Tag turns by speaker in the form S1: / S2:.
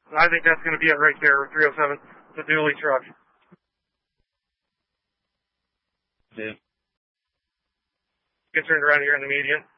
S1: I think that's going to be it right there, 307. It's a dually truck.
S2: Yeah.
S1: Get turned around here in the median.